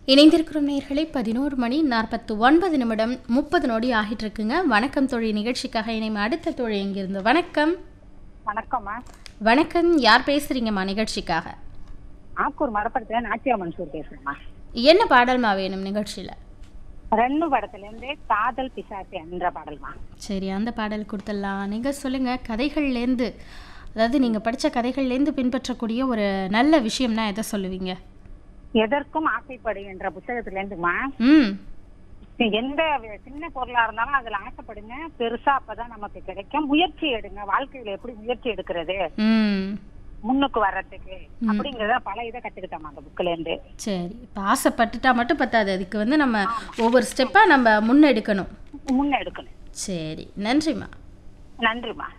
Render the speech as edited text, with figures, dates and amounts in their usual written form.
இணைந்திருக்கிறோம் நேயர்களே. 11:49 நொடி ஆகிட்டு இருக்குங்க. வணக்கம் தோழி நிகழ்ச்சிக்காக இணையும் அடுத்த தோழி எங்கிருந்து? வணக்கம். வணக்கம்மா. வணக்கம். யார் பேசுறீங்கம்மா நிகழ்ச்சிக்காக? ஆக்கூர் மடப்படத்துல நாச்சியா மன்சூர் பேசுறேம்மா. என்ன பாடல்மா வேணும் நிகழ்ச்சியில? 2 படத்துல இருந்து காதல் பிசாசு என்ற பாடல்மா. சரி, அந்த பாடல் கொடுத்துடலாம். நீங்க சொல்லுங்க, கதைகள்லேருந்து, அதாவது நீங்க படிச்ச கதைகள்லேருந்து பின்பற்றக்கூடிய ஒரு நல்ல விஷயம்னா எதை சொல்லுவீங்க? எதற்கும் ஆசைப்படு என்ற புத்தகத்துல இருந்துமா, எந்த சின்ன பொருளா இருந்தாலும் அதுல ஆசைப்படுங்க, பெருசா அப்பதான் நமக்கு கிடைக்கும். முயற்சி எடுங்க, வாழ்க்கையில எப்படி முயற்சி எடுக்கிறது முன்னுக்கு வர்றதுக்கு அப்படிங்கறத பல இதை கத்துக்கிட்டோம் அந்த புக்ல இருந்து. சரி, இப்ப ஆசைப்பட்டுட்டா மட்டும் பத்தாது, அதுக்கு வந்து நம்ம ஒவ்வொரு ஸ்டெப்பா நம்ம முன்னெடுக்கணும். முன்னெடுக்கணும். சரி, நன்றிம்மா. நன்றிம்மா.